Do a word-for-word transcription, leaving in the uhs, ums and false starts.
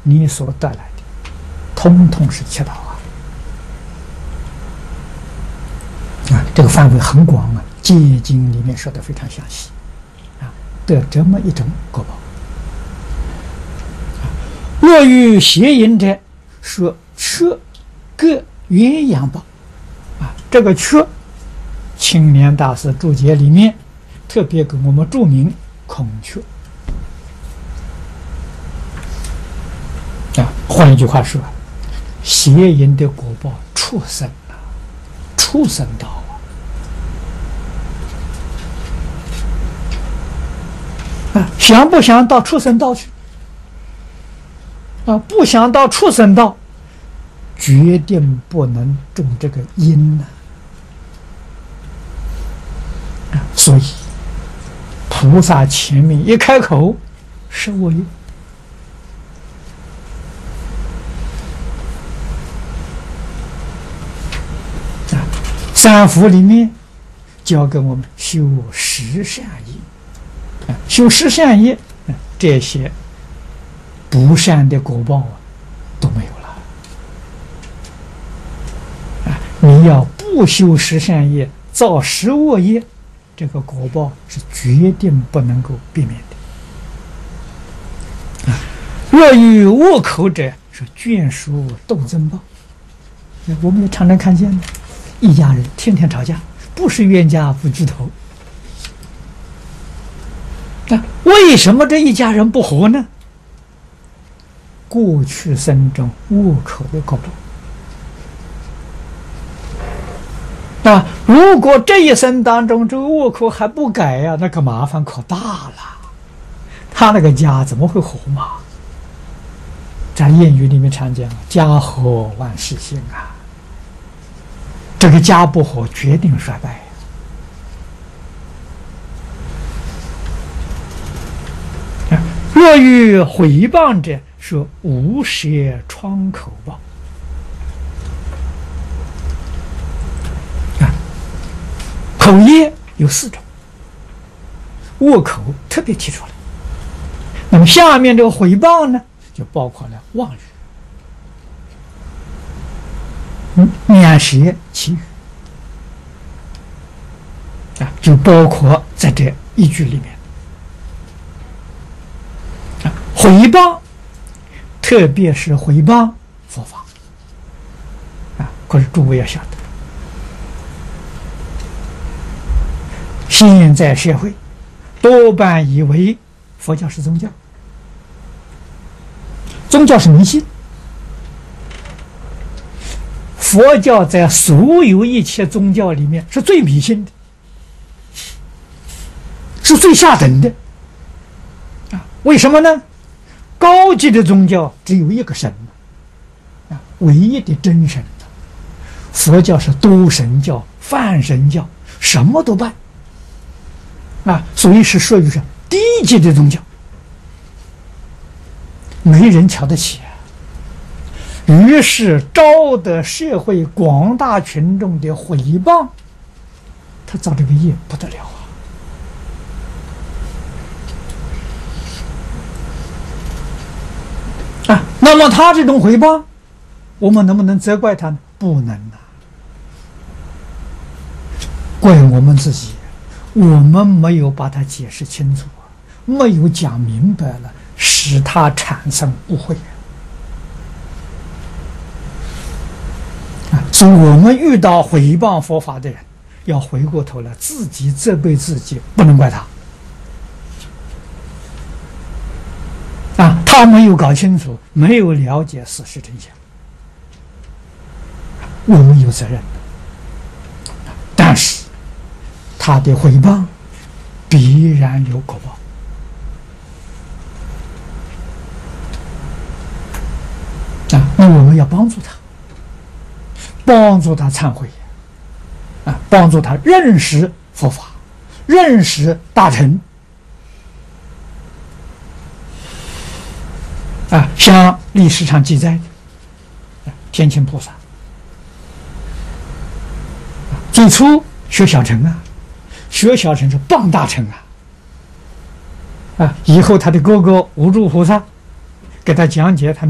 你所得来的，通通是乞讨啊！啊，这个范围很广啊，《戒经》里面说的非常详细啊，得这么一种果报。若遇邪淫者，说缺各鸳鸯报啊，这个缺，青莲大师注解里面特别给我们注明孔雀啊，换一句话说，邪淫的果报，畜生啊，畜生道啊，啊，想不想到畜生道去？啊，不想到畜生道，决定不能种这个因呢、啊。啊，所以菩萨前面一开口，是我因。啊，三福里面教给我们修十善业，啊，修十善业，啊，这些不善的果报啊都没有了。啊，你要不修十善业，造十恶业，这个果报是决定不能够避免的。啊，若遇恶口者，是眷属斗争报。我们也常常看见的，一家人天天吵架，不是冤家不聚头。那为什么这一家人不和呢？过去生中恶口的果报啊，如果这一生当中这个恶口还不改呀、啊，那个麻烦可大了，他那个家怎么会和嘛？在谚语里面常讲，家和万事兴啊，这个家不和，决定衰败。若遇毁谤者，说无舌疮口报。啊，口业有四种，恶口特别提出来。那么下面这个毁谤呢，就包括了妄语、嗯、免舌、绮语啊，就包括在这一句里面。啊，毁谤，特别是毁谤佛法啊！可是诸位要晓得，现在社会多半以为佛教是宗教，宗教是迷信。佛教在所有一切宗教里面是最迷信的，是最下等的啊！为什么呢？高级的宗教只有一个神啊，唯一的真神。佛教是多神教、泛神教，什么都办啊，所以是属于是低级的宗教，没人瞧得起啊。于是招得社会广大群众的毁谤，他造这个业不得了啊！啊，那么他这种毁谤，我们能不能责怪他呢？不能啊，怪我们自己，我们没有把它解释清楚，没有讲明白了，使他产生误会啊！所以我们遇到毁谤佛法的人，要回过头来自己责备自己，不能怪他啊！他没有搞清楚，没有了解事实真相，我们有责任。但是他的毁谤必然有果报啊！那我们要帮助他，帮助他忏悔啊，帮助他认识佛法，认识大乘啊。像历史上记载的天亲菩萨，最初学小乘啊，学小乘是傍大乘啊，啊，以后他的哥哥无住菩萨给他讲解他